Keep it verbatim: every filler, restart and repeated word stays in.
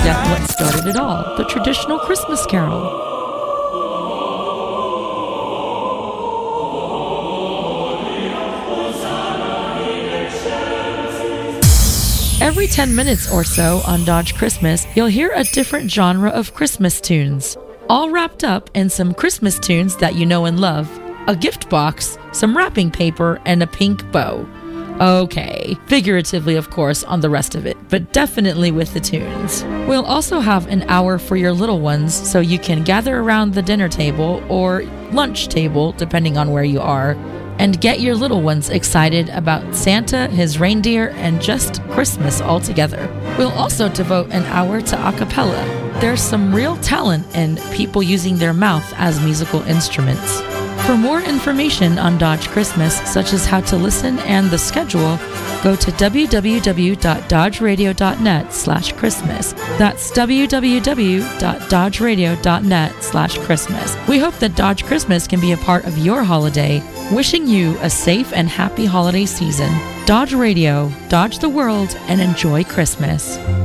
forget what started it all, the traditional Christmas carol. Every ten minutes or so on Dodge Christmas, you'll hear a different genre of Christmas tunes, all wrapped up in some Christmas tunes that you know and love, a gift box, some wrapping paper, and a pink bow. Okay, figuratively of course on the rest of it, but definitely with the tunes. We'll also have an hour for your little ones so you can gather around the dinner table or lunch table, depending on where you are, and get your little ones excited about Santa, his reindeer, and just Christmas altogether. We'll also devote an hour to a cappella. There's some real talent in people using their mouth as musical instruments. For more information on Dodge Christmas, such as how to listen and the schedule, go to w w w dot dodge radio dot net slash Christmas. That's w w w dot dodge radio dot net slash Christmas. We hope that Dodge Christmas can be a part of your holiday. Wishing you a safe and happy holiday season. Dodge Radio, dodge the world, and enjoy Christmas.